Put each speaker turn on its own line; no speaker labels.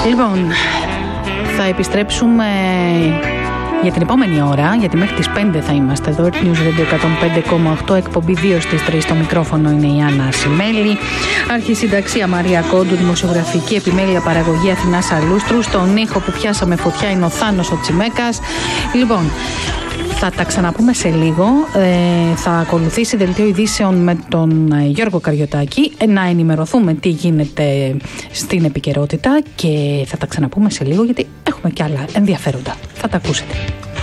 Λοιπόν, θα επιστρέψουμε για την επόμενη ώρα, γιατί μέχρι τις 5 θα είμαστε εδώ. News Radio 105,8, εκπομπή 2 στις 3. Στο μικρόφωνο είναι η Άννα Ασημέλη. Αρχισυνταξία Μαρία Κόντου, δημοσιογραφική επιμέλεια παραγωγή Αθηνάς Αλούστρου. Στον ήχο που πιάσαμε φωτιά είναι ο Θάνος ο Τσιμέκας. Λοιπόν, θα τα ξαναπούμε σε λίγο. Θα ακολουθήσει δελτίο ειδήσεων με τον Γιώργο Καριωτάκη. Να ενημερωθούμε τι γίνεται στην επικαιρότητα και θα τα ξαναπούμε σε λίγο, γιατί έχουμε κι άλλα ενδιαφέροντα. Θα τα ακούσετε.